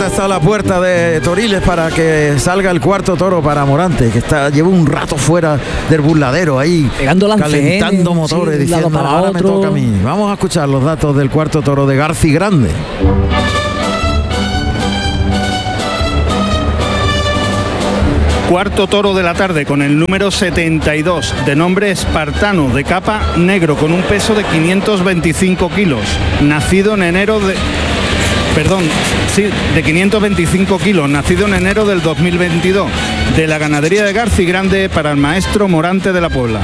Esta está la puerta de Toriles para que salga el cuarto toro para Morante, que lleva un rato fuera del burladero ahí, pegando lances, calentando motores, sí, diciendo ahora me toca a mí. Vamos a escuchar los datos del cuarto toro de Garci Grande. Cuarto toro de la tarde con el número 72, de nombre Espartano, de capa negro, con un peso de 525 kilos, nacido en enero de... de 525 kilos, nacido en enero del 2022, de la ganadería de Garci Grande para el maestro Morante de la Puebla.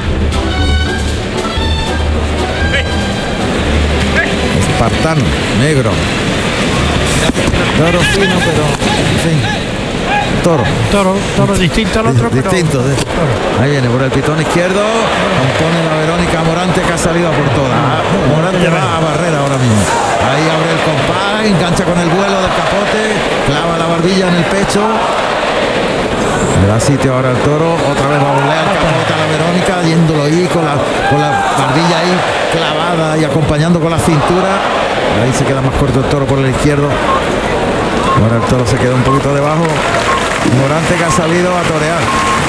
Espartano, negro. Toro fino, pero en fin. Toro distinto al otro, distinto, pero... Ahí viene por el pitón izquierdo, compone la Verónica Morante, que ha salido a por todas. Morante va a barrera ahora mismo. Ahí abre el compás, engancha con el vuelo del capote, clava la barbilla en el pecho. Le da sitio ahora al toro, otra vez va a volver el capote a la Verónica, yéndolo ahí con la barbilla ahí clavada y acompañando con la cintura. Ahí se queda más corto el toro por el izquierdo. Ahora el toro se queda un poquito debajo. Morante, que ha salido a torear.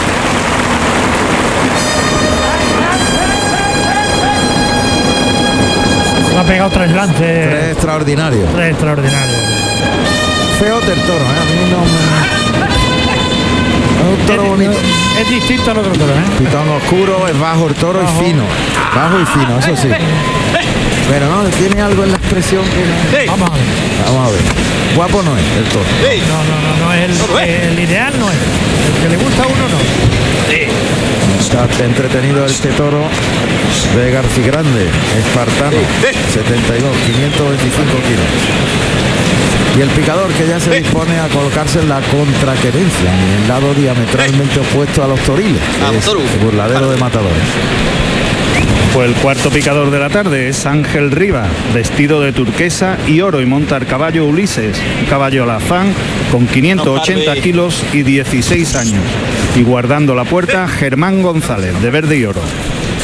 Ha pegado 3 lances. 3 extraordinarios. 3 extraordinarios. Feote el toro, a mí no me... Es un toro bonito. Es distinto al otro toro, Pitón oscuro, es bajo el toro, y fino. Bajo y fino, eso sí. Pero no, tiene algo en la expresión que no... Vamos a ver. Guapo no es el toro. No es el ideal, no es. El que le gusta a uno no. Está entretenido este toro de Garci Grande, Espartano, 72, 525 kilos. Y el picador, que ya se dispone a colocarse en la contraquerencia, en el lado diametralmente opuesto a los toriles, que es el burladero de matadores. Pues el cuarto picador de la tarde es Ángel Riva, vestido de turquesa y oro, y monta el caballo Ulises, un caballo alazán con 580 kilos y 16 años. Y guardando la puerta, Germán González, de verde y oro.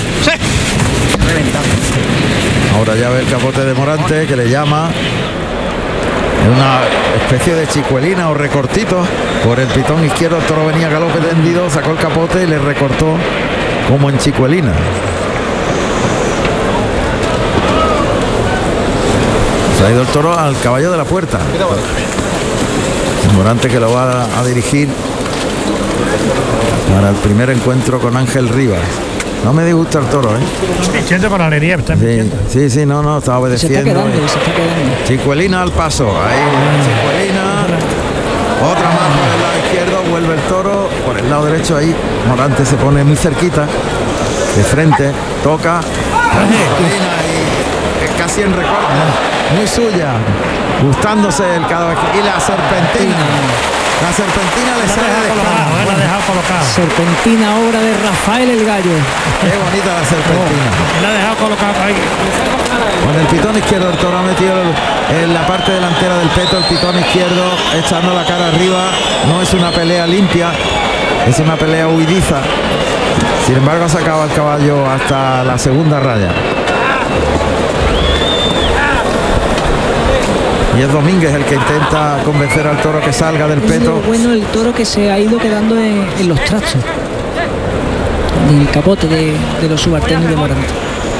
Ahora ya ve el capote de Morante, que le llama. Una especie de chicuelina o recortito por el pitón izquierdo. El toro venía a galope tendido, sacó el capote y le recortó como en chicuelina. Se ha ido el toro al caballo de la puerta. Morante, que lo va a dirigir para el primer encuentro con Ángel Rivas. No me disgusta el toro, Siente para la alegría, está sí, no, está obedeciendo. Se está quedando. Chicuelina al paso. Ahí, chicuelina. Otra más por el lado izquierdo, vuelve el toro. Por el lado derecho ahí, Morante se pone muy cerquita. De frente, toca. Chicuelina y casi en recorte. Muy suya, gustándose cada vez que... Y la serpentina le sale la ha dejado colocada. Serpentina, obra de Rafael el Gallo. Qué bonita la serpentina. La ha dejado colocada ahí. Con el pitón izquierdo el toro ha metido en la parte delantera del peto el pitón izquierdo, echando la cara arriba. No es una pelea limpia, es una pelea huidiza. Sin embargo, ha sacado al caballo hasta la segunda raya. Y es Domínguez el que intenta convencer al toro que salga del peto. Es bueno el toro que se ha ido quedando en los trastos, en el capote de los subalternos de Morante.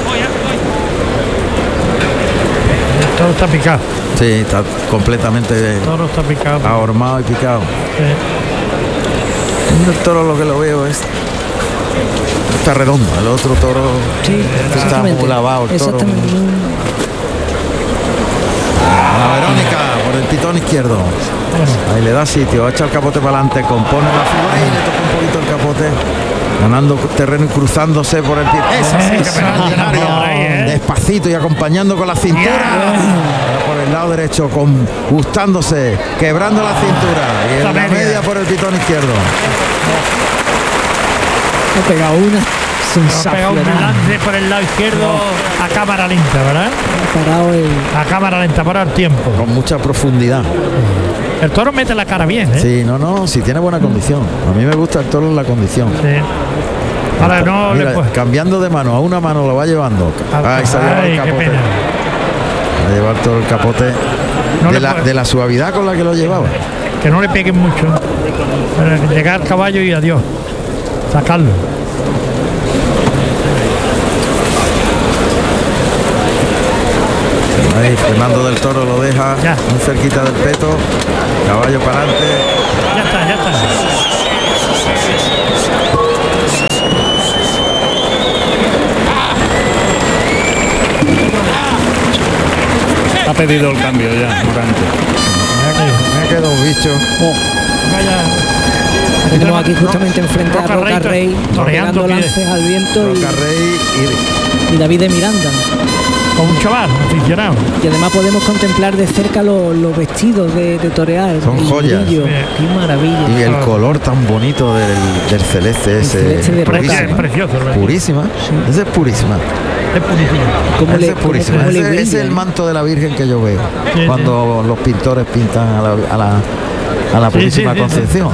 El toro está picado. Sí, está completamente... El toro está picado. Ahormado y picado. El toro, lo que lo veo es... Está redondo. El otro toro está muy lavado. El toro. La Verónica por el pitón izquierdo. Ahí le da sitio, echa el capote para adelante, compone la figura y le toca un poquito el capote, ganando terreno y cruzándose por el pie. Despacito y acompañando con la cintura. Por el lado derecho, gustándose, quebrando la cintura. Y en la media por el pitón izquierdo. Ha pegado una. Ha pegado un lance por el lado izquierdo a cámara lenta, ¿verdad? A cámara lenta, para el tiempo. Con mucha profundidad. El toro mete la cara bien, Sí, si tiene buena condición. A mí me gusta el toro en la condición. Sí. Ahora no mira, cambiando de mano, a una mano lo va llevando. Ahí salió el capote. Va a llevar todo el capote. de la suavidad con la que lo llevaba. Que no le peguen mucho. Para llegar al caballo y adiós. Sacarlo. Ahí Fernando del Toro lo deja muy cerquita del peto. Caballo para adelante. Ya está. Ha pedido el cambio ya, Morante. Me ha quedado bicho. Tenemos aquí justamente enfrente a Roca Rey, pegando lances al viento, Roca Rey y David de Miranda. Con un chaval aficionado. Y además podemos contemplar de cerca los vestidos de torear. Son joyas. Brillo, qué maravilla. Y el color tan bonito del celeste ese. Celeste de Roca. Es precioso. Purísima. Sí. Esa es purísima. Es purísimo. Ese es purísima. Ese es el manto de la Virgen que yo veo cuando los pintores pintan a la Purísima Concepción.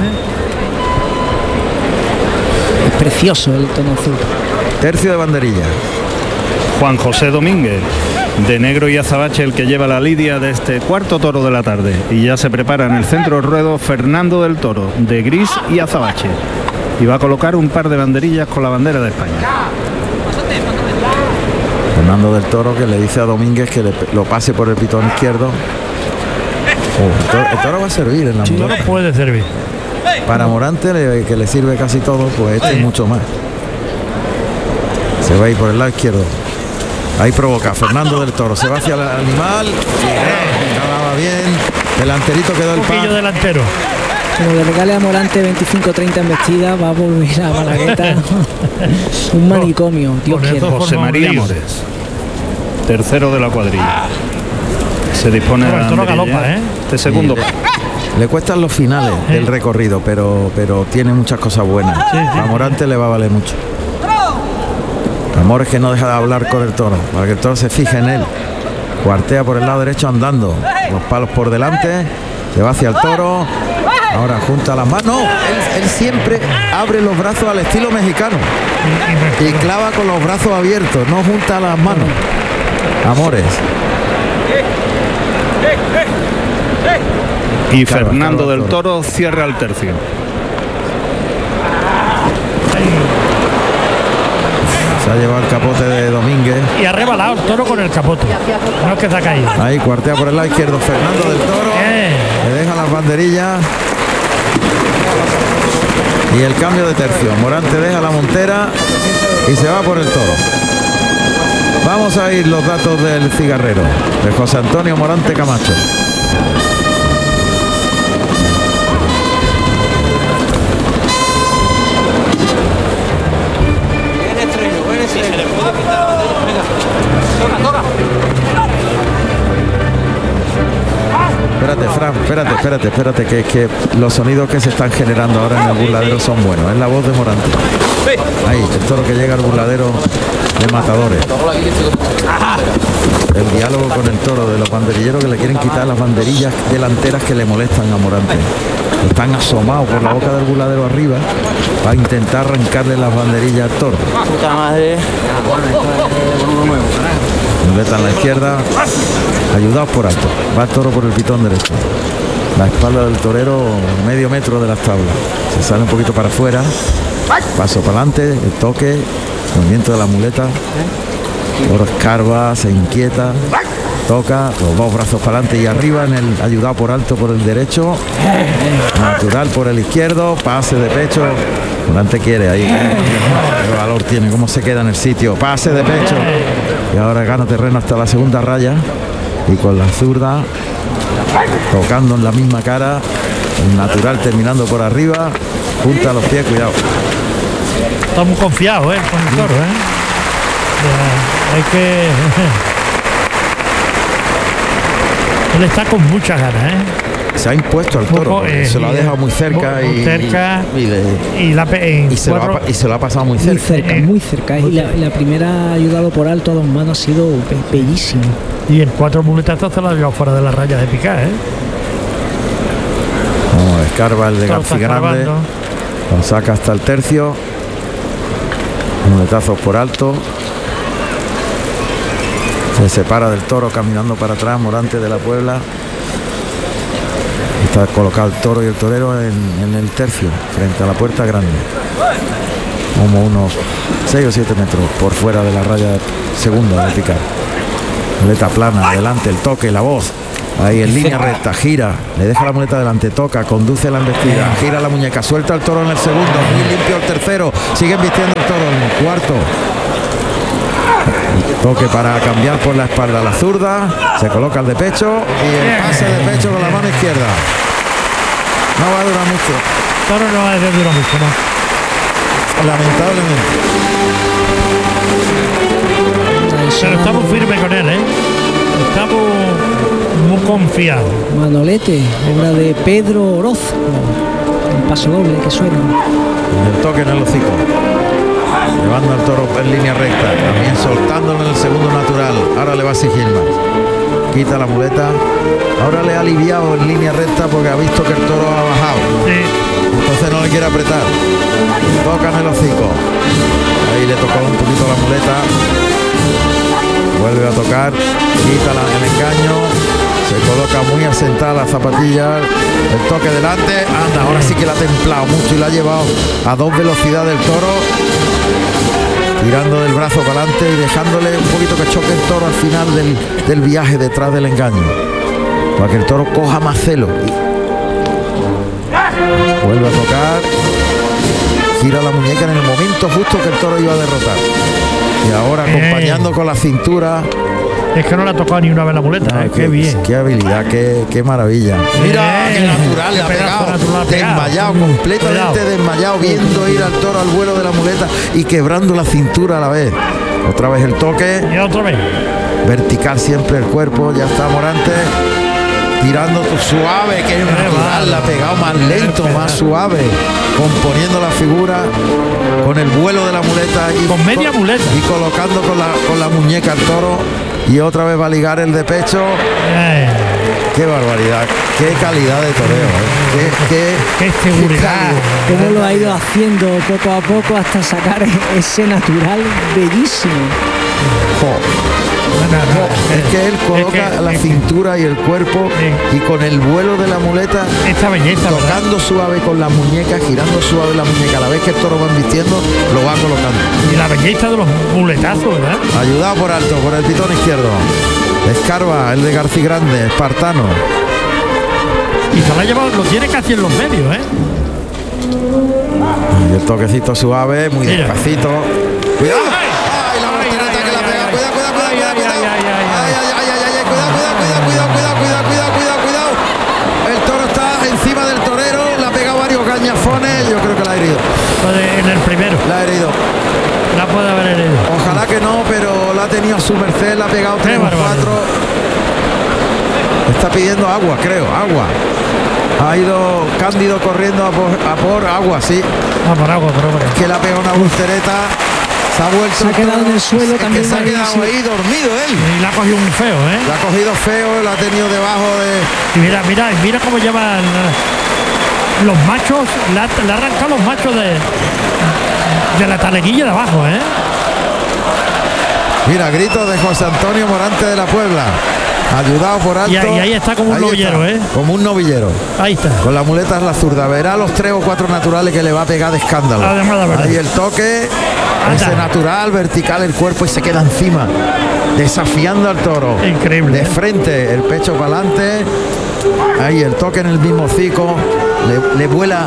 Es precioso el tono azul. Tercio de banderilla. Juan José Domínguez, de negro y azabache, el que lleva la lidia de este cuarto toro de la tarde. Y ya se prepara en el centro del ruedo Fernando del Toro, de gris y azabache. Y va a colocar un par de banderillas con la bandera de España. Fernando del Toro, que le dice a Domínguez que lo pase por el pitón izquierdo. El toro va a servir en la muleta. El toro puede servir. Para Morante, que le sirve casi todo, pues este es mucho más. Se va a ir por el lado izquierdo. Ahí provoca Fernando del Toro, se va hacia el animal y va bien. Delanterito quedó el pan. Delantero. Como le regale a Morante 25-30 en vestida, va a volver a Malagueta. Un manicomio, Dios quiera. José María Mores, tercero de la cuadrilla. Se dispone el toro galopa, de segundo. Le cuestan los finales del recorrido, pero tiene muchas cosas buenas. A Morante le va a valer mucho. Amores que no deja de hablar con el toro, para que el toro se fije en él. Cuartea por el lado derecho andando, los palos por delante, se va hacia el toro. Ahora junta las manos. Él siempre abre los brazos al estilo mexicano y clava con los brazos abiertos, no junta las manos. Amores. Y Fernando del Toro cierra el tercio. Se ha llevado el capote de Domínguez. Y ha rebalado el toro con el capote. No es que se ha caído. Ahí cuartea por el lado izquierdo Fernando del Toro. Le deja las banderillas. Y el cambio de tercio. Morante deja la montera y se va por el toro. Vamos a ir los datos del cigarrero de José Antonio Morante Camacho. Espérate, Fran, espérate, que los sonidos que se están generando ahora en el burladero son buenos. Es la voz de Morante. Ahí, el toro que llega al burladero de Matadores. El diálogo con el toro de los banderilleros que le quieren quitar las banderillas delanteras que le molestan a Morante. Están asomados por la boca del burladero arriba para intentar arrancarle las banderillas al toro. Puta madre. Muleta en la izquierda, ayudados por alto. Va el toro por el pitón derecho. La espalda del torero medio metro de las tablas. Se sale un poquito para afuera. Paso para adelante, el toque, movimiento de la muleta. El toro escarba, se inquieta, toca, los dos brazos para adelante y arriba, en el ayudado por alto por el derecho. Natural por el izquierdo, pase de pecho. Morante quiere ahí. Qué valor tiene, cómo se queda en el sitio. Pase de pecho. Y ahora gana terreno hasta la segunda raya. Y con la zurda, tocando en la misma cara. El natural terminando por arriba. Junta los pies, cuidado. Está muy confiado, con el toro, Hay que... Él está con muchas ganas, Se ha impuesto al toro, se lo ha dejado muy cerca y se lo ha pasado muy cerca. Muy cerca. Y la primera ayudado por alto a dos manos ha sido bellísimo. Y en 4 muletazos se lo ha llevado fuera de la raya de picar, Vamos, escarba el de García Grande. Lo saca hasta el tercio. Muletazos por alto. Se separa del toro caminando para atrás. Morante de la Puebla. Está colocado el toro y el torero en el tercio, frente a la puerta grande. Como unos 6 o 7 metros por fuera de la raya segunda vertical. Muleta plana, adelante, el toque, la voz. Ahí en línea recta, gira, le deja la muleta adelante, toca, conduce la embestida, gira la muñeca, suelta el toro en el segundo, muy limpio el tercero, sigue embistiendo el toro en el cuarto. Toque para cambiar por la espalda a la zurda, se coloca el de pecho y el pase de pecho con la mano izquierda. No va a durar mucho. Toro no va a durar mucho, ¿no? Lamentablemente. Pero estamos firmes con él, ¿eh? Estamos muy confiados. Manolete, obra de Pedro Orozco. El paso doble que suena. El toque en el hocico. Llevando al toro en línea recta, también soltándolo en el segundo natural. Ahora le va a exigir más. Quita la muleta. Ahora le ha aliviado en línea recta porque ha visto que el toro ha bajado. Sí. Entonces no le quiere apretar. Toca en el hocico. Ahí le tocó un poquito la muleta. Vuelve a tocar. Quita el engaño. Se coloca muy asentada la zapatilla. El toque delante. Anda, ahora sí que la ha templado mucho y la ha llevado a 2 velocidades el toro. Tirando del brazo para adelante y dejándole un poquito que choque el toro al final del viaje detrás del engaño. Para que el toro coja más celo. Vuelve a tocar. Gira la muñeca en el momento justo que el toro iba a derrotar. Y ahora acompañando con la cintura. Es que no le ha tocado ni una vez la muleta, qué bien. Qué habilidad, qué maravilla. Mira, qué natural, le ha pegado. Desmayado, completamente desmayado, viendo ir al toro al vuelo de la muleta y quebrando la cintura a la vez. Otra vez el toque. Y otra vez. Vertical siempre el cuerpo, ya está Morante. Tirando suave, que es natural, la ha pegado más lento, más suave, componiendo la figura con el vuelo de la muleta y con media muleta y colocando con la muñeca al toro. Y otra vez va a ligar el de pecho. Qué barbaridad, qué calidad de toreo, qué seguridad. Cómo lo ha ido haciendo poco a poco hasta sacar ese natural bellísimo. Es que él coloca la cintura y el cuerpo y con el vuelo de la muleta, esta belleza, tocando suave con la muñeca, girando suave la muñeca, a la vez que el toro va embistiendo, lo va colocando. Y la belleza de los muletazos, ¿verdad? Ayudado por alto, por el pitón izquierdo. Escarba, el de García Grande, espartano. Y se lo ha llevado, lo tiene casi en los medios, ¿eh? Y el toquecito suave, muy despacito. ¡Cuidado! ¡Ay, la voltereta que la pega! ¡Cuidado! El toro está encima del torero, le ha pegado varios gañafones, yo creo que la ha herido. En el primero. La ha herido. La puede haber herido. Ojalá que no, pero la ha tenido a su merced, la ha pegado 3 o 4. Está pidiendo agua, creo, agua. Ha ido Cándido corriendo a por agua, sí. Por agua. Es que le ha pegado una voltereta. Se ha vuelto. Se ha quedado en el suelo también. Se ha quedado ahí dormido él. Y la ha cogido muy feo, ¿eh? La ha cogido feo, la ha tenido debajo de. Y mira cómo llevan los machos. Le ha arrancado los machos de la taleguilla de abajo, ¿eh? Mira, gritos de José Antonio Morante de la Puebla. Ayudado por alto. Y ahí está como un novillero, ¿eh? Como un novillero. Ahí está. Con la muleta es la zurda. Verá los 3 o 4 naturales que le va a pegar de escándalo. Ahí el toque. Ese natural, vertical el cuerpo y se queda encima. Desafiando al toro. Increíble. De frente, el pecho para adelante. Ahí el toque en el mismo hocico. Le vuela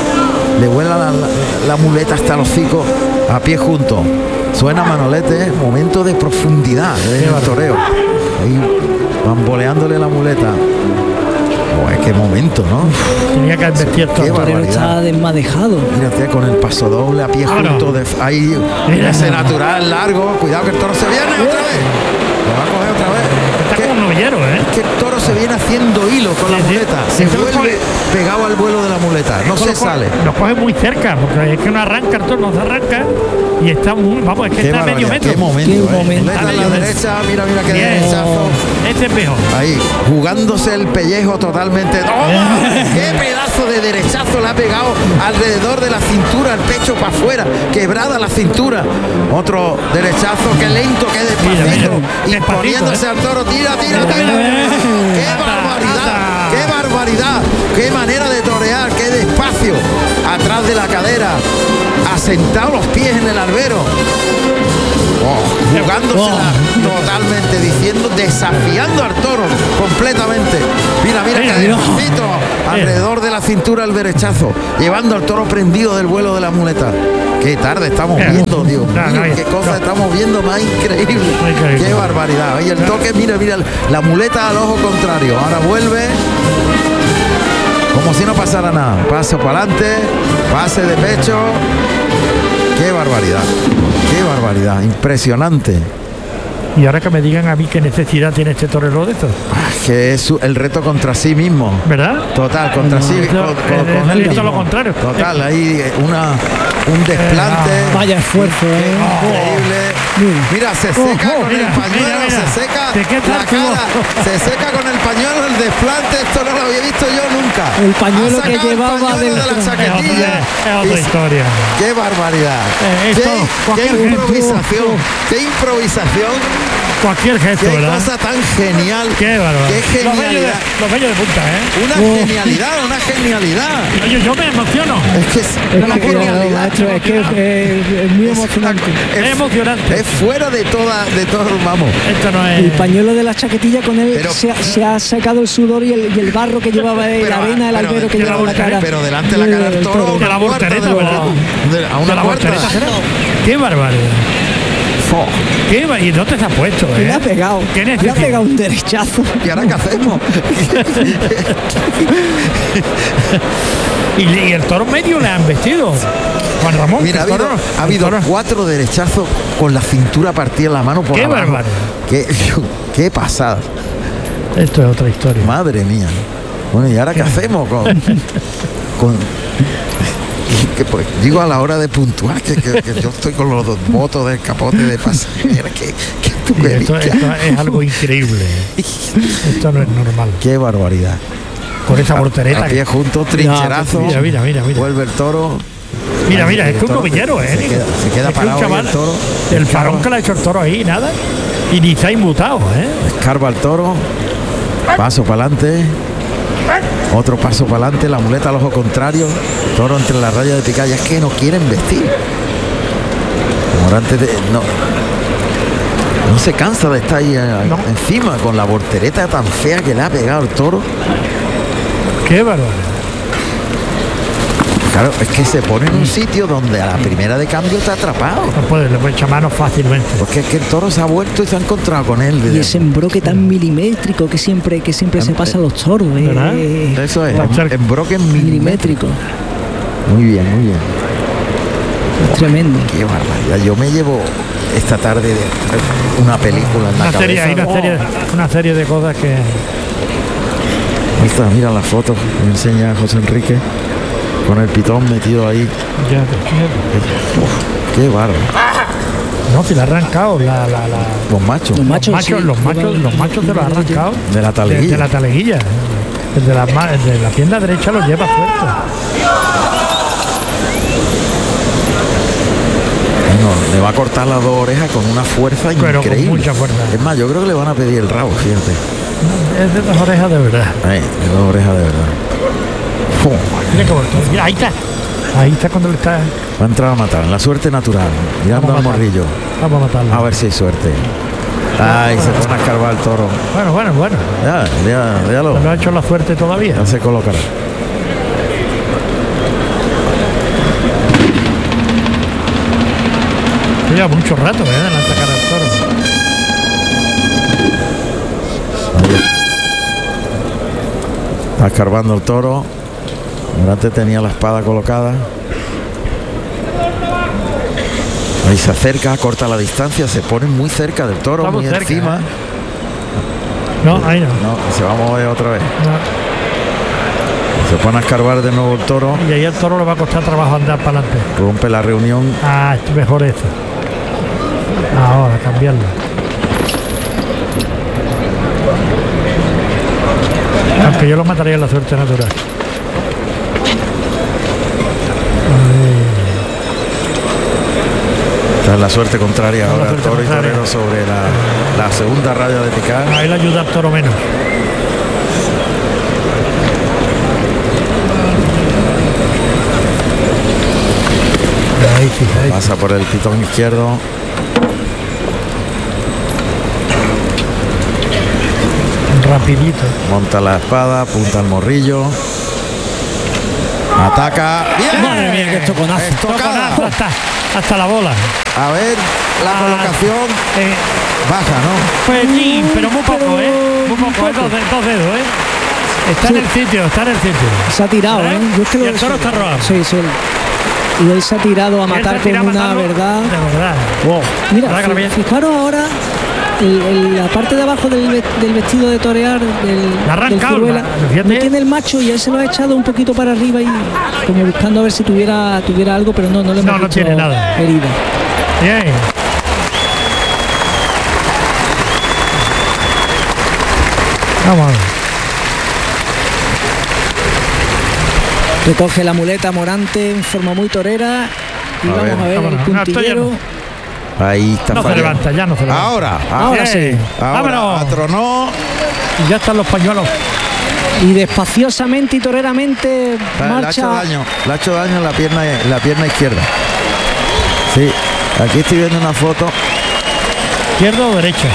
la muleta hasta el hocico. A pie junto. Suena Manolete. Momento de profundidad del toreo. Ahí bamboleándole la muleta. Qué momento, ¿no? Tenía que haber vestido qué barbaridad. Está desmadejado. Mírate con el paso doble a pie junto. Ahí ese natural largo. Cuidado que el toro se viene otra vez. Lo va a coger otra vez. Está como un novillero, ¿eh? Es que el toro se viene haciendo hilo con la muleta. Se vuelve pegado al vuelo de la muleta. No se sale. Lo coge muy cerca, porque es que no arranca el toro, no se arranca. Y está muy, vamos, es que está a medio metro. Qué momento, muleta a la derecha, mira qué derechazo. Este es mejor. Ahí, jugándose el pellejo totalmente. ¡Oh! ¡Qué pedazo de derechazo le ha pegado alrededor de la cintura, el pecho para afuera, quebrada la cintura! Otro derechazo, qué lento, qué despacito. Y poniéndose al toro, tira. ¡Qué barbaridad! ¡Qué barbaridad! qué manera de torear, qué despacio, atrás de la cadera, asentado los pies en el albero. Jugándosela totalmente, diciendo, desafiando al toro completamente. Mira que despacito alrededor de la cintura el derechazo, llevando al toro prendido del vuelo de la muleta. Qué tarde estamos viendo, Dios mío, qué cosa estamos viendo más increíble. Qué barbaridad. Y el toque, mira, la muleta al ojo contrario. Ahora vuelve como si no pasara nada. Paso para adelante, pase de pecho. Qué barbaridad, impresionante. Y ahora que me digan a mí qué necesidad tiene este torero de esto. Que es el reto contra sí mismo. ¿Verdad? Total, contra sí, con él mismo. Lo contrario. Total, ahí un desplante. Vaya esfuerzo, increíble. Mira, se seca con el pañuelo, se seca la cara, se seca con el pañuelo, el desplante, esto no lo había visto yo nunca. El pañuelo que llevaba de la chaquetilla. Es otra historia. Qué barbaridad. Qué improvisación. Cualquier gesto, qué ¿verdad? Cosa tan genial. Qué bárbaro. Qué genialidad. Los bellos de punta, Una genialidad. Yo me emociono. Es que es una genialidad. Maestro, es que es muy emocionante. Es emocionante. Es fuera de todo, vamos. Esto no es. El pañuelo de la chaquetilla con él se ha secado el sudor y el barro que llevaba la arena, el albero que llevaba la cara. Pero delante de la cara del toro. De la voltereta, a una cuarta. Qué barbaridad. ¿Y dónde se ha puesto? Le ha pegado. Le ha pegado un derechazo. ¿Y ahora qué hacemos? y el toro medio le han vestido. Juan Ramón. Mira, ha habido 4 derechazos con la cintura partida en la mano por qué abajo. Bárbaro. Qué pasada. Esto es otra historia. Madre mía. Bueno, ¿y ahora qué hacemos con que pues, digo a la hora de puntuar que yo estoy con los votos del capote de pasajera esto es algo increíble. Esto no es normal. Qué barbaridad. Con esa voltereta. A pie junto, trincherazo. Mira. Vuelve el toro. Mira, es que un novillero, se queda parado chaval, el toro. El farón que le ha hecho el toro ahí, nada. Y ni se ha inmutado, Escarba el toro. Paso para adelante. Otro paso para adelante, la muleta al ojo contrario, toro entre la raya de picalla. Es que no quieren vestir. Morante no se cansa de estar ahí encima con la voltereta tan fea que le ha pegado el toro. Qué barbaridad. Claro, es que se pone en un sitio donde a la primera de cambio está atrapado. No puede, le puede echar mano fácilmente. Porque es que el toro se ha vuelto y se ha encontrado con él. Y ese embroque tan milimétrico que siempre se pasa a los toros. Eso es, embroque milimétrico. Muy bien. Es tremendo. Qué barbaridad. Yo me llevo esta tarde una película en la cabeza. Hay una serie de cosas que... Ahí está, mira las fotos que me enseña José Enrique. Con el pitón metido ahí. Qué bárbaro. No, si le ha arrancado los machos. Los machos se lo ha arrancado. De la taleguilla. De la taleguilla. El de la pierna derecha lo lleva fuerte. No, le va a cortar las 2 orejas con una fuerza increíble. Con mucha fuerza. Es más, yo creo que le van a pedir el rabo, fíjate. Es de 2 orejas de verdad. De 2 orejas de verdad. Mira, ahí está cuando le está. Va a entrar a matar, en la suerte natural, mirando al morrillo. Vamos a matarlo. A ver si hay suerte. Ay, se pone a escarbar el toro. Bueno. Ya lo. No ha hecho la suerte todavía. Ya se colocará. Lleva mucho rato, en atacar al toro. Está escarbando el toro. Antes tenía la espada colocada. Ahí se acerca, corta la distancia, se pone muy cerca del toro, muy cerca, encima. No, ahí no. No, se va a mover otra vez. No. Se pone a escarbar de nuevo el toro. Y ahí el toro le va a costar trabajo andar para adelante. Rompe la reunión. Es mejor esto. Ahora, cambiarlo. Aunque yo lo mataría en la suerte natural. Esta es la suerte contraria ahora, el toro y torero sobre la segunda raya de picar. Ahí le ayuda al toro menos. Pasa por el pitón izquierdo. Rapidito. Monta la espada, apunta al morrillo. Ataca. ¡Bien! Madre mía, qué estoconazo. Estocada. Hasta la bola. A ver, la colocación baja, ¿no? Pues sí, pero muy poco, muy poco, dos dedos, Está en el sitio, Se ha tirado, Yo es que y el toro está robado. Sí. Y él se ha tirado a matar con una verdad. De verdad. Wow. Mira, ¿verdad que lo bien? fijaros ahora la parte de abajo del vestido de torear del Ciruela, no tiene el macho y él se lo ha echado un poquito para arriba y como buscando a ver si tuviera algo, pero no le hemos no visto tiene nada. herida. Bien. Vamos a ver. Recoge la muleta Morante en forma muy torera y vamos a ver el puntillero. Ahí está no fallando. Se levanta, ya no se levanta. Ahora sí. Ahora atronó. Y ya están los pañuelos. Y despaciosamente y toreramente marcha. Le ha hecho daño en la pierna izquierda. Sí, aquí estoy viendo una foto. ¿Izquierda o derecha?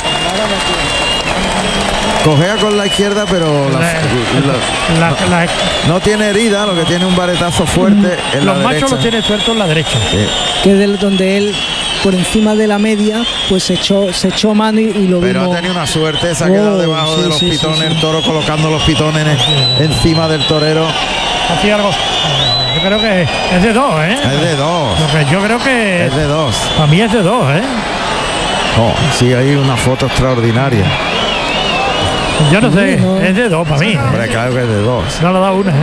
Cojea con la izquierda, pero no tiene herida, lo que tiene un varetazo fuerte en la derecha. Los machos los tiene sueltos en la derecha. Sí. Que es donde él, por encima de la media, pues se echó mano y lo vimos. Pero ha tenido una suerte, se ha quedado debajo de los pitones, el toro colocando los pitones encima del torero. Así algo. Yo creo que es de dos, Es de dos. Yo creo que es de dos. Para mí es de dos, Oh, sí, hay una foto extraordinaria. Yo no sé, es de dos para mí. Hombre, claro que es de dos. No le da una,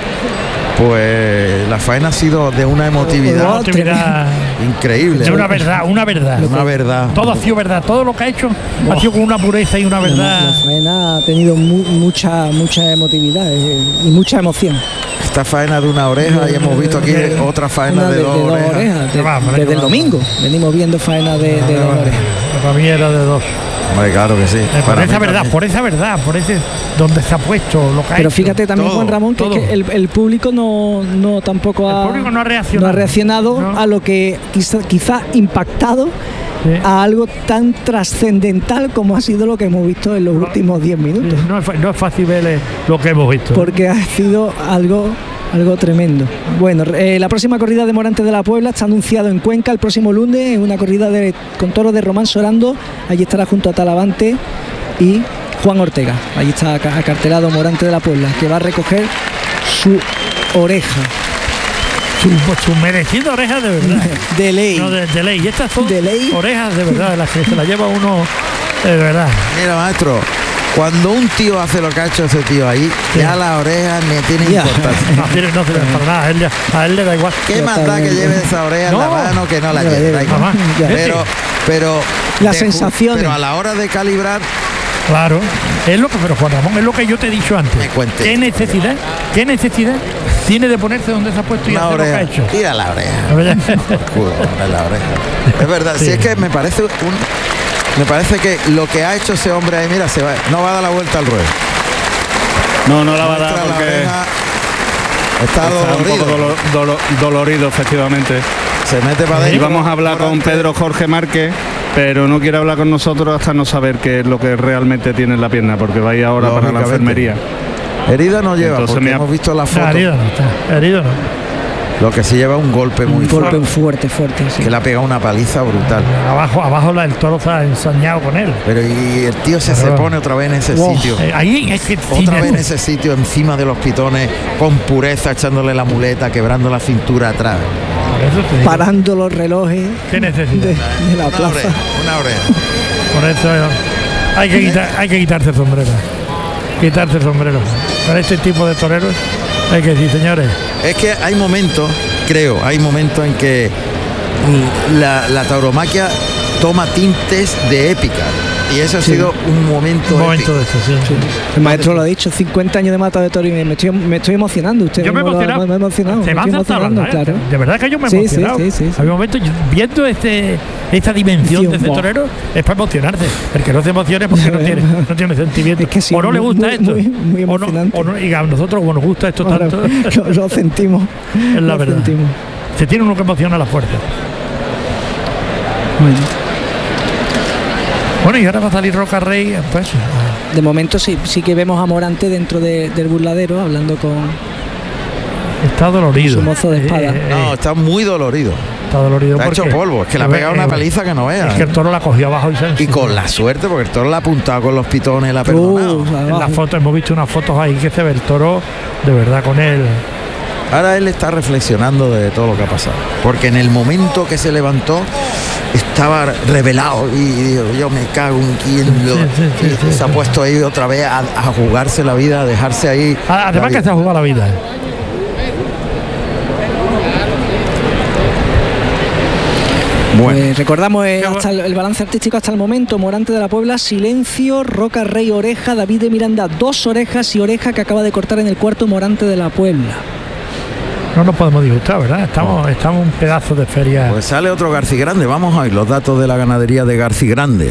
Pues la faena ha sido de una emotividad increíble. De una verdad. Todo ha sido verdad. Todo lo que ha hecho ha sido con una pureza y una verdad. La faena ha tenido mucha emotividad y mucha emoción. Esta faena de una oreja y hemos visto aquí otra faena de dos orejas. Desde el domingo venimos viendo faena de dos orejas. Para mí era de dos. Hombre, claro que sí. Por esa verdad, por ese donde se ha puesto lo que ha Pero hecho. fíjate también, Juan Ramón, que el público no tampoco el público no ha reaccionado a lo que quizá impactado a algo tan trascendental como ha sido lo que hemos visto en los últimos 10 minutos. No es fácil ver lo que hemos visto. Porque ha sido algo tremendo. Bueno, la próxima corrida de Morante de la Puebla está anunciado en Cuenca el próximo lunes, una corrida con toros de Román Sorando. Allí estará junto a Talavante y Juan Ortega. Allí está acartelado Morante de la Puebla, que va a recoger su oreja. Su merecida oreja de verdad. De ley. No, de ley. Y estas son de ley. Orejas de verdad, de las que se las lleva uno de verdad. Mira, maestro, cuando un tío hace lo que ha hecho ese tío ahí, ya las orejas me tienen importancia. No sirve para nada, a él le da igual. ¿Qué más da que lleve esa oreja en la mano que no la lleve? Da igual. Pero la sensación. Pero a la hora de calibrar. Claro, pero Juan Ramón, es lo que yo te he dicho antes. ¿Qué necesidad tiene de ponerse donde se ha puesto y hacer lo que ha hecho? Tira la oreja. La oreja. Es verdad, si es que me parece que lo que ha hecho ese hombre ahí, mira, no va a dar la vuelta al ruedo. No la va a dar porque está dolorido. Un poco dolorido, efectivamente. Se mete para adentro. Y vamos a hablar con Pedro Jorge Márquez, pero no quiere hablar con nosotros hasta no saber qué es lo que realmente tiene en la pierna, porque va a ir ahora para la enfermería. Herida no lleva. Entonces porque hemos visto la foto. Herido no está. Herido no. Lo que sí lleva un golpe muy fuerte. Un golpe fuerte, sí. Que le ha pegado una paliza brutal. Abajo el toro se ha ensañado con él. Pero y el tío se pone otra vez en ese sitio. Ahí es que otra vez en ese sitio, encima de los pitones, con pureza, echándole la muleta, quebrando la cintura atrás. Parando los relojes. ¿Qué necesidad? De la plaza. Una oreja. Por eso hay que quitarse el sombrero. Quitarse el sombrero. Para este tipo de toreros hay que decir, señores. Es que hay momentos en que la tauromaquia toma tintes de épica. Y eso ha sido un momento de eso, sí. El maestro lo ha dicho, 50 años de mata de toro y me estoy emocionando. Usted yo me he emocionado. Me he emocionado. Se me ha acertado, claro. De verdad que yo me he emocionado. Sí. Hay momentos viendo esta dimensión de ese torero es para emocionarse. El que no se emocione porque no tiene sentimiento. Es que sí, o no le gusta esto. Muy emocionante. Y a nosotros nos gusta esto tanto. Lo sentimos. Es la verdad. Se tiene uno que emocionar a la fuerza. Bueno, y ahora va a salir Roca Rey, pues. De momento sí que vemos a Morante dentro del burladero hablando con... Está dolorido. Su mozo de espada. No, está muy dolorido. Está dolorido. Está hecho polvo, es que le ha pegado una paliza que no veas. Es que el toro la cogió abajo y con la suerte, porque el toro la ha apuntado con los pitones, la ha perdonado. En la foto hemos visto unas fotos ahí que se ve el toro de verdad con él. Ahora él está reflexionando de todo lo que ha pasado, porque en el momento que se levantó estaba revelado y digo, yo me cago en quién se ha puesto ahí otra vez a jugarse la vida, a dejarse ahí. Además que se ha jugado la vida. Bueno. Pues recordamos hasta el balance artístico hasta el momento: Morante de la Puebla, silencio; Roca Rey, oreja; David de Miranda, 2 orejas y oreja que acaba de cortar en el cuarto Morante de la Puebla. No nos podemos disgustar, ¿verdad? Estamos un pedazo de feria. Pues sale otro Garcigrande. Vamos a ver los datos de la ganadería de Garcigrande.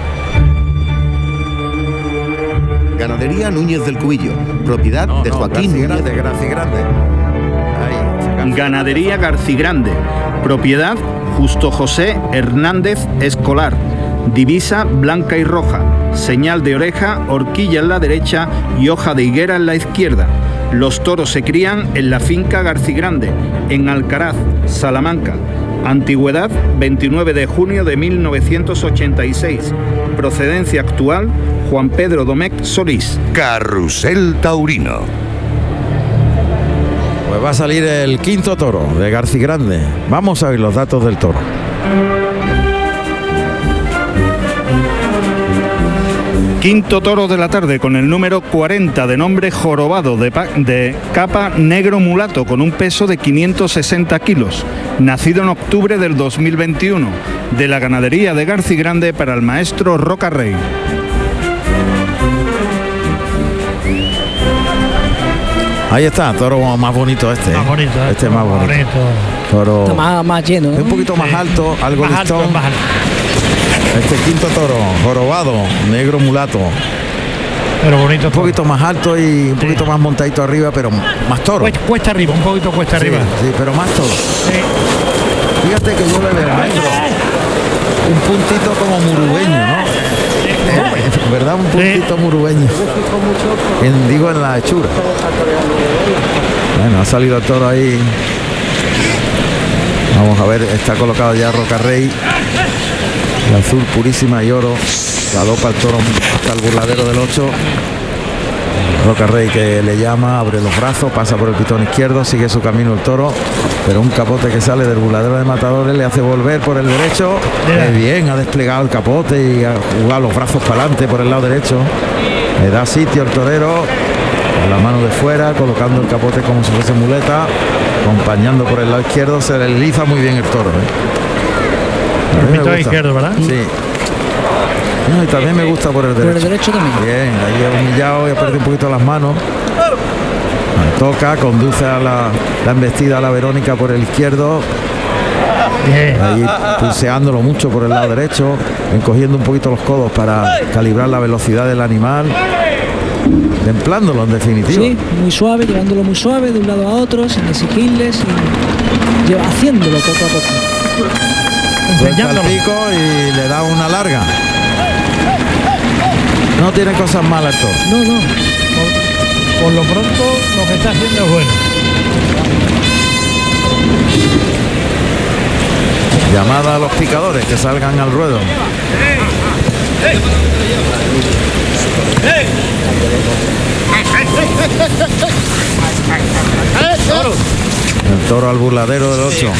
Ganadería Núñez del Cubillo, propiedad de Joaquín Núñez de Garcigrande. Ganadería Garcigrande, propiedad Justo José Hernández Escolar. Divisa blanca y roja, señal de oreja, horquilla en la derecha y hoja de higuera en la izquierda. Los toros se crían en la finca Garcigrande, en Alcaraz, Salamanca. Antigüedad 29 de junio de 1986. Procedencia actual Juan Pedro Domecq Solís. Carrusel Taurino. Pues va a salir el quinto toro de Garcigrande. Vamos a ver los datos del toro. Quinto toro de la tarde con el número 40, de nombre Jorobado, de capa negro mulato, con un peso de 560 kilos, nacido en octubre del 2021, de la ganadería de Garcigrande, para el maestro Roca Rey. Ahí está, toro más bonito este. Más bonito, este más bonito. Toro está más lleno, ¿no? Un poquito más alto, algo listón. Este quinto toro, jorobado, negro mulato. Pero bonito. Un poquito más alto y un poquito más montadito arriba, pero más toro. Cuesta arriba, un poquito cuesta arriba. Sí, pero más toro. Fíjate que yo le veo un puntito como murubeño, ¿no? ¿Verdad? Un puntito murubeño. Digo, en la hechura. Bueno, ha salido el toro ahí. Vamos a ver, está colocado ya Roca Rey. El azul purísima y oro. La dopa el toro hasta el burladero del 8. Roca Rey que le llama, abre los brazos, pasa por el pitón izquierdo, sigue su camino el toro, pero un capote que sale del burladero de Matadores le hace volver por el derecho. Qué bien, ha desplegado el capote y ha jugado los brazos para adelante por el lado derecho. Le da sitio el torero, con la mano de fuera, colocando el capote como si fuese muleta, acompañando por el lado izquierdo. Se le desliza muy bien el toro, El pitón izquierdo, ¿verdad? Sí. No, y también me gusta por el derecho. Por el derecho también. Bien, ahí ha humillado y ha perdido un poquito las manos. Toca, conduce a la embestida a la Verónica por el izquierdo. Bien. Ahí pulseándolo mucho por el lado derecho, encogiendo un poquito los codos para calibrar la velocidad del animal. Templándolo en definitiva. Sí, muy suave, llevándolo muy suave de un lado a otro, sin exigirle, haciéndolo poco a poco. Suelta el pico y le da una larga. No tiene cosas malas el toro. No. Por lo pronto lo que está haciendo es bueno. Llamada a los picadores que salgan al ruedo. El toro al burladero del 8.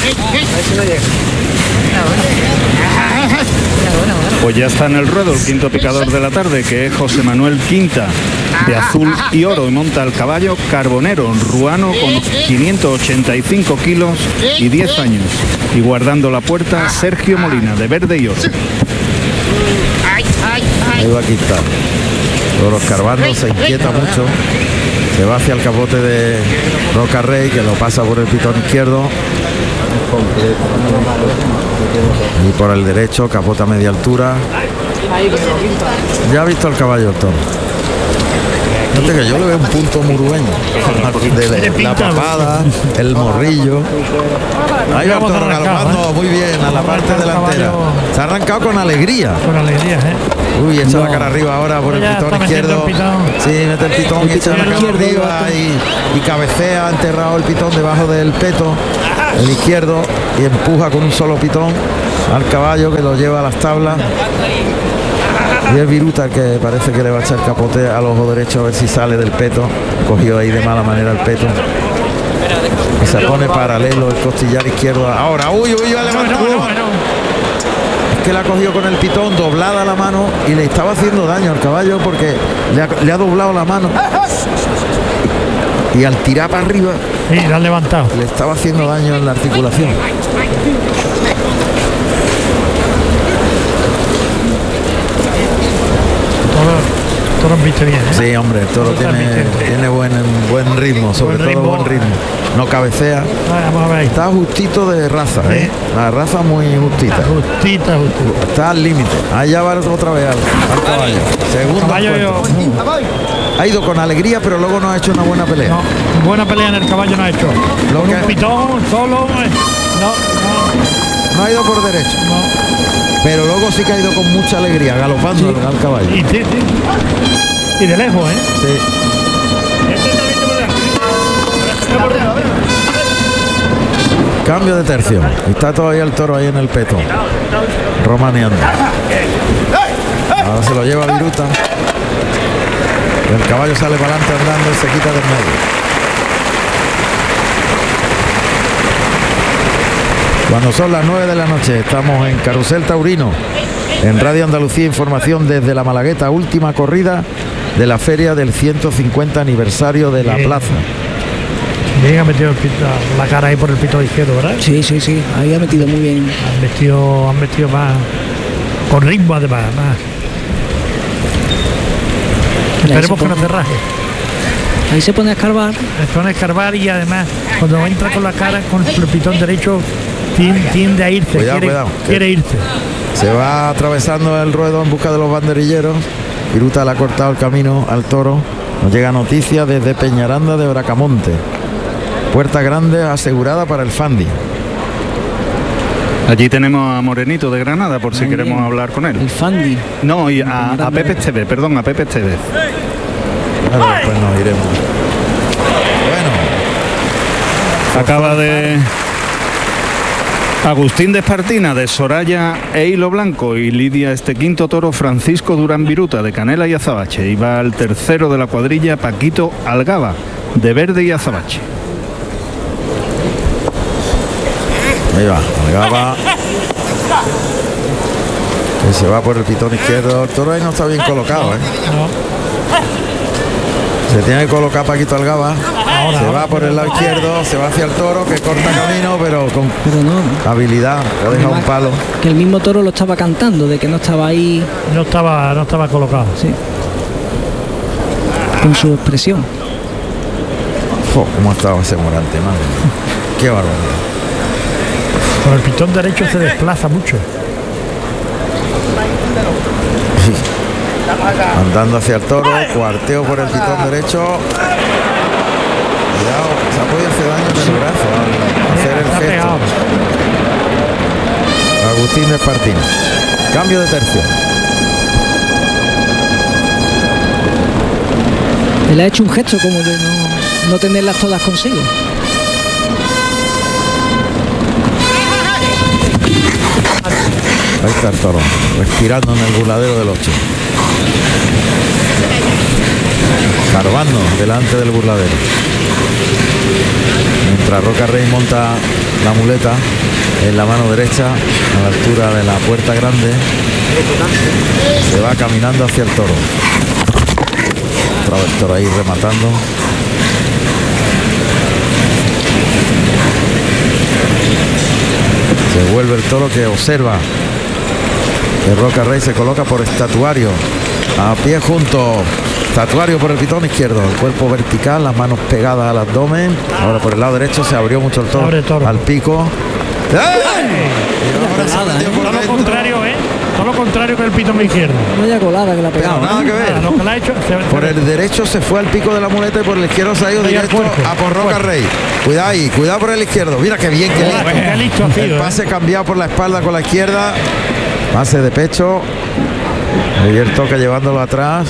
Pues ya está en el ruedo el quinto picador de la tarde, que es José Manuel Quinta, de azul y oro, y monta el caballo Carbonero, ruano, con 585 kilos y 10 años. Y guardando la puerta, Sergio Molina, de verde y oro. Ahí va a quitar. Toro escarbando, se inquieta mucho. Se va hacia el capote de Roca Rey, que lo pasa por el pitón izquierdo. Y por el derecho, capota a media altura. Ya ha visto el caballo el toro. Fíjate que yo le veo un punto murueño. De la papada, el morrillo. Ahí va el toro galopando muy bien a la parte delantera. Se ha arrancado con alegría. Con alegría, Uy, echa la cara arriba ahora por el pitón izquierdo. Sí, mete el pitón y echa la cara arriba y cabecea, ha enterrado el pitón debajo del peto, el izquierdo, y empuja con un solo pitón al caballo, que lo lleva a las tablas. Y el Viruta, que parece que le va a echar capote al ojo derecho a ver si sale del peto. Cogió ahí de mala manera el peto. Y se pone paralelo el costillar izquierdo. Ahora, uy, ha levantado. Es que la cogió con el pitón, doblada la mano, y le estaba haciendo daño al caballo porque le ha doblado la mano. Y al tirar para arriba, sí, la han levantado. Le estaba haciendo daño en la articulación. Toro viste bien, ¿eh? Sí, hombre, el toro tiene buen ritmo, sobre todo buen ritmo. No cabecea. Vamos a ver. Está justito de raza, sí. La raza muy justita. Justita. Está al límite. Allá va otra vez al caballo. Segundo caballo. Ha ido con alegría, pero luego no ha hecho una buena pelea. No, buena pelea en el caballo no ha hecho. Con un pitón solo. No ha ido por derecho. No. Pero luego sí que ha ido con mucha alegría, galopando al caballo. Y de lejos, ¿eh? Sí. Cambio de tercio. Está todavía el toro ahí en el peto, romaneando. Ahora se lo lleva Viruta. El caballo sale para adelante andando y se quita del medio. Cuando son las 9 de la noche, estamos en Carrusel Taurino, en Radio Andalucía, información desde la Malagueta, última corrida de la feria del 150 aniversario de la plaza. Bien, ha metido la cara ahí por el pito izquierdo, ¿verdad? Sí, ahí ha metido muy bien. Han vestido más, con ritmo además. Esperemos que no se raje. Ahí se pone a escarbar. Se pone a escarbar y además cuando entra con la cara, con el pitón derecho, tiende a irse. Cuidado, quiere irse. Se va atravesando el ruedo en busca de los banderilleros. Viruta le ha cortado el camino al toro. Nos llega noticia desde Peñaranda de Bracamonte. Puerta grande asegurada para el Fandi. Allí tenemos a Morenito de Granada, por si queremos hablar con él. El Fandi. No, y a Pepe Estevez, perdón, a Pepe Estevez. Bueno, pues nos iremos. Bueno. Acaba de Agustín de Espartina, de Soraya e Hilo Blanco, y lidia este quinto toro Francisco Durán Viruta, de Canela y Azabache. Y va al tercero de la cuadrilla, Paquito Algaba, de Verde y Azabache. Ahí va, Algaba. Que se va por el pitón izquierdo. El toro ahí no está bien colocado, ¿eh? No. Se tiene que colocar Paquito Algaba. Se va por el lado izquierdo, se va hacia el toro, que corta camino, pero con habilidad. Le deja un palo. Que el mismo toro lo estaba cantando, de que no estaba ahí. No estaba colocado. Sí. Con su expresión. ¿Cómo ha estado ese Morante, madre? Qué barbaridad. Con el pitón derecho se desplaza mucho. Sí. Andando hacia el toro, cuarteo por el pitón derecho. Cuidado, se ha podido hacer daño en el brazo al hacer el gesto. Agustín de Espartina. Cambio de tercio. Él ha hecho un gesto como de no tenerlas todas consigo. Ahí está el toro, respirando en el burladero del 8. Carbando delante del burladero. Mientras Roca Rey monta la muleta en la mano derecha, a la altura de la puerta grande, se va caminando hacia el toro. Otra vez el toro ahí rematando. Se vuelve el toro, que observa que Roca Rey se coloca por estatuario, a pie junto, estatuario por el pitón izquierdo, el cuerpo vertical, las manos pegadas al abdomen. Ahora por el lado derecho se abrió mucho el toro. Al pico. Todo lo contrario, contrario que el pitón izquierdo. Vaya colada que la ha pegado. Nada que ver. Lo que la ha hecho, por el derecho se fue al pico de la muleta y por el izquierdo se ha ido directo a por Roca Rey. Cuidado ahí, cuidado por el izquierdo. Mira qué bien, qué listo. El pase cambiado por la espalda con la izquierda. Pase de pecho. Y el toque llevándolo atrás.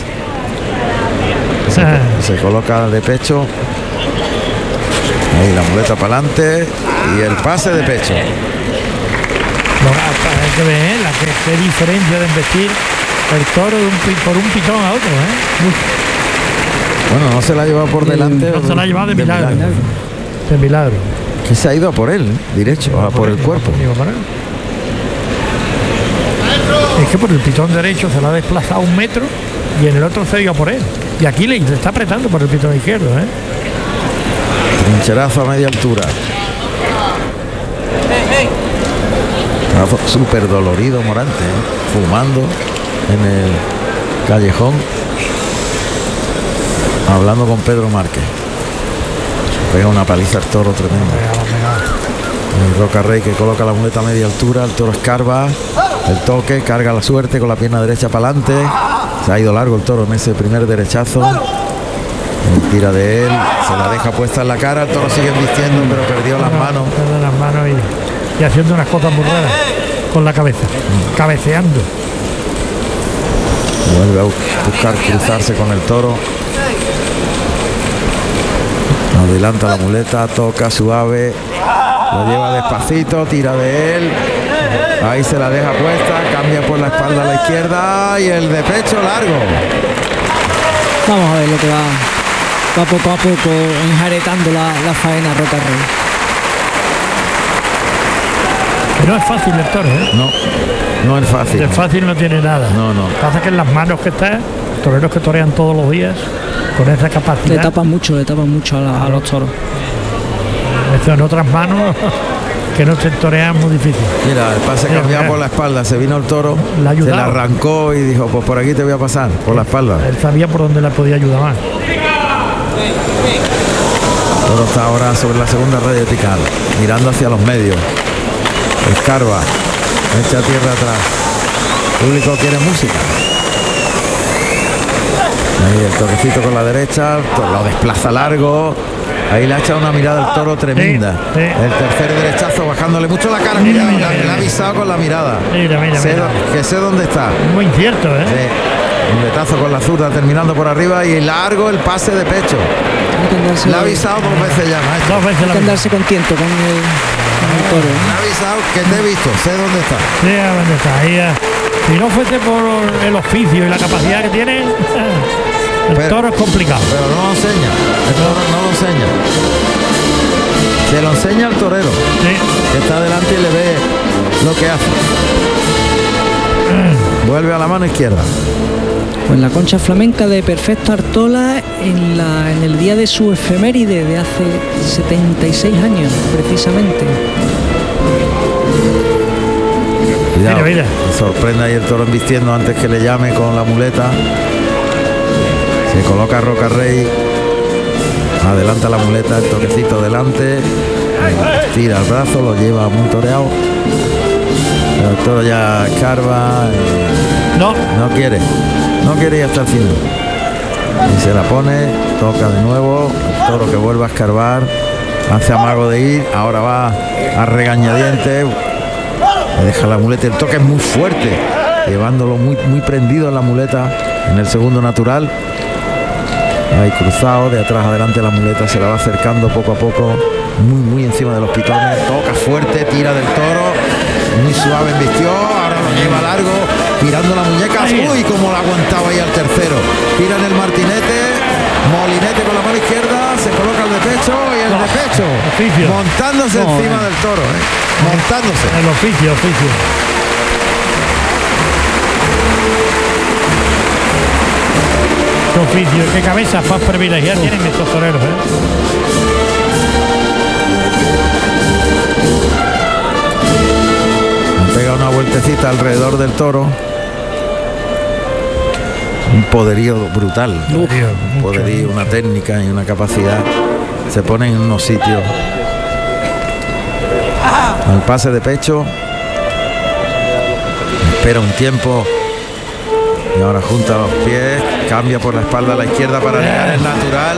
Se coloca de pecho. Ahí la muleta para adelante. Y el pase de pecho. Hay que ver qué diferencia de embestir el toro por un pitón a otro, Bueno, no se la ha llevado por delante. No se la ha llevado de milagro. De milagro. Que se ha ido a por él, derecho, a por el cuerpo. Es que por el pitón derecho se la ha desplazado 1 metro y en el otro se ha ido a por él. Y aquí le está apretando por el pitón izquierdo, Trincherazo a media altura. Súper dolorido Morante, fumando en el callejón, hablando con Pedro Márquez. Pega una paliza al toro tremenda. El Roca Rey que coloca la muleta a media altura, el toro escarba, el toque, carga la suerte con la pierna derecha para adelante. Se ha ido largo el toro en ese primer derechazo. Tira de él, se la deja puesta en la cara, el toro sigue embistiendo, pero perdió las manos. Perdió las manos y haciendo unas cosas muy raras con la cabeza, cabeceando. Vuelve a buscar cruzarse con el toro. Adelanta la muleta, toca suave, lo lleva despacito, tira de él. Ahí se la deja puesta, cambia por la espalda a la izquierda y el de pecho largo. Vamos a ver lo que va poco a poco enjaretando la faena Roca Rey. No es fácil el toro, No es fácil. De fácil no tiene nada. No. Pasa que en las manos que está, toreros que torean todos los días, con esa capacidad. Le tapan mucho a los toros. Eso en otras manos que no se torean muy difícil. Mira, el pase cambiado por la espalda, se vino el toro, se la arrancó y dijo, pues por aquí te voy a pasar, por la espalda. Él sabía por dónde la podía ayudar más. El toro está ahora sobre la segunda raya vertical, mirando hacia los medios. Escarba, echa tierra atrás. El público quiere música. Ahí el toquecito con la derecha, lo desplaza largo. Ahí le ha echado una mirada al toro tremenda. Sí. El tercer derechazo bajándole mucho la cara. Mira, le ha avisado con la mirada. Mira. Que sé dónde está. Muy incierto, Un letazo con la zurda terminando por arriba y largo el pase de pecho. Le ha avisado 2 veces ya, maestro. 2 veces. Hay que andarse con tiento con el toro. Me ha avisado que te he visto, sé dónde está. Sí, dónde está. Ahí, si no fuese por el oficio y la capacidad que tiene, el toro es complicado. Pero no lo enseña. El toro no lo enseña. Se lo enseña al torero. Sí. Que está delante y le ve lo que hace. Vuelve a la mano izquierda. Pues la concha flamenca de Perfecto Artola en el día de su efeméride de hace 76 años, precisamente. Cuidado, mira. Sorprende ahí el toro embistiendo antes que le llame con la muleta. Se coloca Roca Rey. Adelanta la muleta, el toquecito delante. Tira el brazo, lo lleva muy toreado. Pero el toro ya escarba. No quiere ir hasta el final. Y se la pone, toca de nuevo. El toro que vuelve a escarbar. Hace amago de ir. Ahora va a regañadientes. Le deja la muleta. El toque es muy fuerte. Llevándolo muy prendido en la muleta. En el segundo natural. Ahí cruzado, de atrás adelante la muleta se la va acercando poco a poco, muy encima de los pitones, toca fuerte, tira del toro, muy suave embistió, ahora lo lleva largo, girando la muñeca, uy, como la aguantaba ahí al tercero, tira en el martinete, molinete con la mano izquierda, se coloca el de pecho y el de pecho, montándose encima del toro, montándose. El oficio. Qué oficio, qué cabezas más privilegiadas tienen estos toreros, Pega una vueltecita alrededor del toro. Un poderío brutal. Un poderío, una técnica y una capacidad. Se ponen en unos sitios. Al pase de pecho. espera un tiempo y ahora junta los pies, cambia por la espalda a la izquierda para ligar el natural.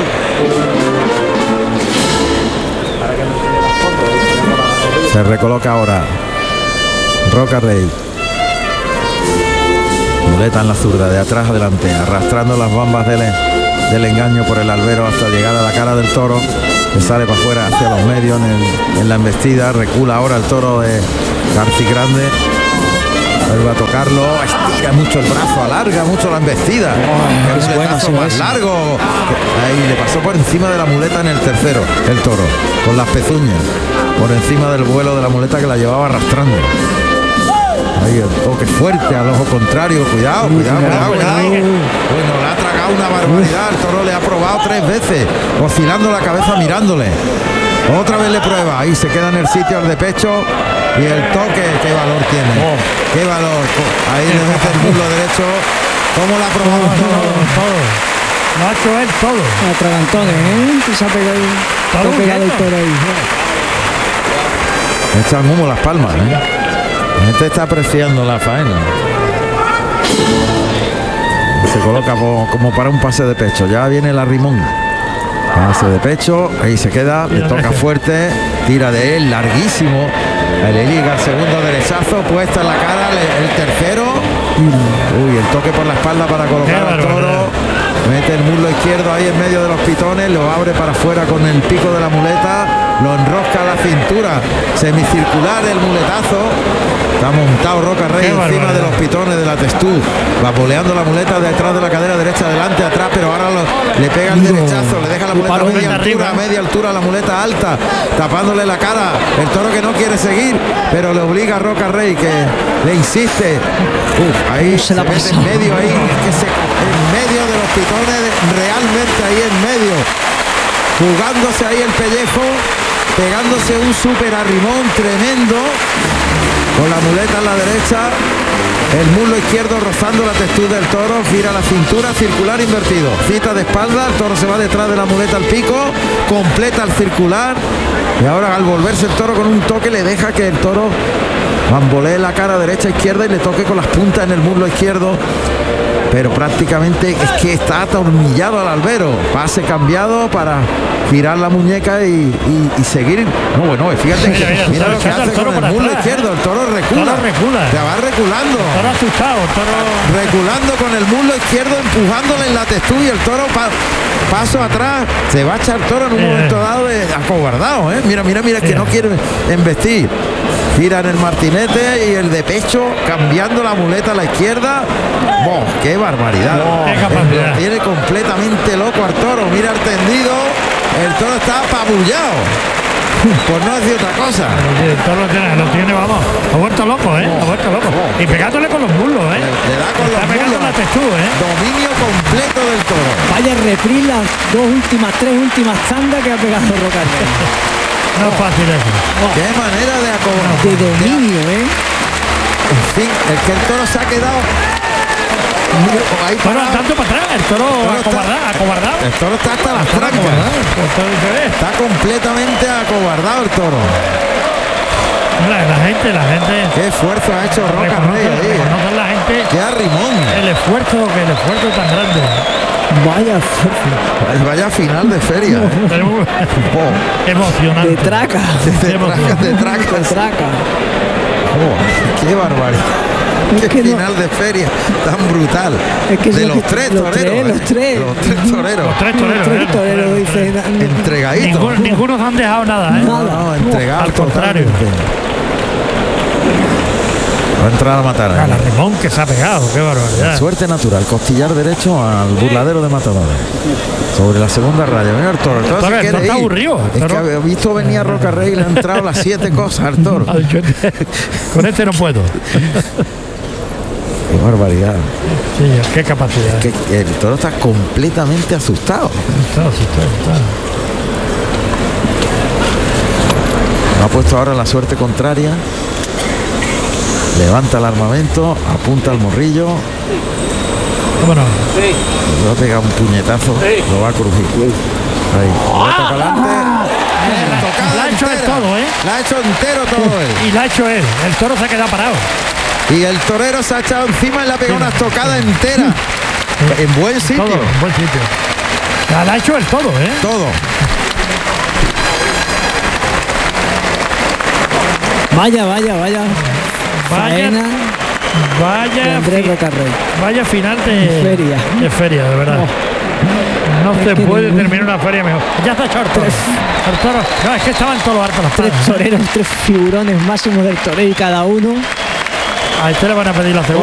Se recoloca ahora Roca Rey. Muleta en la zurda, de atrás adelante, arrastrando las bambas del engaño por el albero hasta llegar a la cara del toro, que sale para afuera hacia los medios en la embestida. Recula ahora el toro de García Grande. Vuelve a tocarlo, estira mucho el brazo, alarga mucho la embestida. El brazo más largo. Ahí le pasó por encima de la muleta en el tercero, el toro, con las pezuñas, por encima del vuelo de la muleta que la llevaba arrastrando. Ahí el toque fuerte al ojo contrario. Cuidado. Bueno, le ha tragado una barbaridad. El toro le ha probado 3 veces, oscilando la cabeza mirándole. Otra vez le prueba. Ahí se queda en el sitio al de pecho. Y el toque, qué valor tiene. Qué valor. Ahí le mete el muslo derecho. ¿Cómo la ha probado? Todo. Lo ha hecho él todo. Atragantones, se ha pegado el toro ahí. Echan humo las palmas, La gente está apreciando la faena. Se coloca como para un pase de pecho. Ya viene el arrimón. Pase de pecho. Ahí se queda. Le toca fuerte. Tira de él larguísimo. Le liga el segundo derechazo. Puesta en la cara. El tercero. Uy, el toque por la espalda para colocar al toro. Mete el muslo izquierdo ahí en medio de los pitones. Lo abre para afuera con el pico de la muleta. Lo enrosca a la cintura. Semicircular el muletazo. Está montado Roca Rey encima de los pitones de la testuz, vapoleando la muleta detrás de la cadera derecha, adelante, atrás, pero ahora le pega el derechazo, le deja la muleta a media altura, la muleta alta, tapándole la cara. El toro que no quiere seguir, pero le obliga a Roca Rey, que le insiste. Ahí se la mete en medio, ahí, en medio de los pitones, realmente ahí en medio, jugándose ahí el pellejo, pegándose un super arrimón tremendo. Con la muleta en la derecha, el muslo izquierdo rozando la testuz del toro, gira la cintura, circular invertido, cita de espalda, el toro se va detrás de la muleta al pico, completa el circular y ahora al volverse el toro con un toque le deja que el toro bambolee la cara derecha izquierda y le toque con las puntas en el muslo izquierdo, pero prácticamente es que está atornillado al albero. Pase cambiado para girar la muñeca y seguir. No, bueno, fíjate que mira lo que hace con el muslo izquierdo. El toro recula. Se va reculando. El toro asustado, el toro reculando con el muslo izquierdo, empujándole en la testuz y el toro paso atrás. Se va a echar el toro en un momento dado acobardado, Mira, que no quiere embestir. Gira en el martinete y el de pecho, cambiando la muleta a la izquierda. ¡Qué barbaridad! Lo tiene completamente loco al toro. Mira el tendido. El toro está apabullado. Por no decir otra cosa. El toro lo tiene, vamos. Ha vuelto loco, Ha vuelto loco. Y pegándole con los muslos, Le da con los muslos. La testuz, Dominio completo del toro. Vaya repris las 3 últimas tandas que ha pegado Roca Rey. No es fácil eso. Qué manera de acobardar. De dominio, En fin, el que el toro se ha quedado ahí tanto para atrás, el toro acobardado. El toro está hasta las trancas. Está completamente acobardado el toro. La gente. Qué esfuerzo ha hecho Roca Rey ahí. Reconocer la gente. Qué arrimón. El esfuerzo tan grande. Vaya final de feria. Emocionante. De traca. De traca. Qué barbaridad. Qué final de feria tan brutal. De los tres toreros. Los tres toreros. Entregaditos. Ninguno se han dejado nada, No, entregados. Al contrario. Va a entrar a matar. A la Ramón que se ha pegado, qué barbaridad. Suerte natural, costillar derecho al burladero de matadores. Sobre la segunda raya. Mira el toro. El toro está aburrido. Es que había visto venir a Roca Rey y le han entrado las 7 cosas al toro. Con este no puedo. Qué barbaridad. Sí, qué capacidad. Es que el toro está completamente asustado. Está asustado. Ha puesto ahora la suerte contraria. Levanta el armamento, apunta al morrillo. Vámonos. Le va a pegar un puñetazo, lo va a crujir. Ahí, para adelante. La ha hecho él todo, La ha hecho entero todo él. Y la ha hecho él. El toro se ha quedado parado. Y el torero se ha echado encima y le ha pegado una estocada entera. En buen sitio. Todo, en buen sitio. La ha hecho el todo, ¿eh? Todo. Vaya. Faena. Vaya. Andrés Rocarrey. Vaya final de feria, de verdad. No se puede terminar una feria mejor. Ya está hecho el toro. No, es que estaban todos hartos. 3 toreros, 3 figurones máximos del toreo y cada uno. A este le van a pedir la segunda.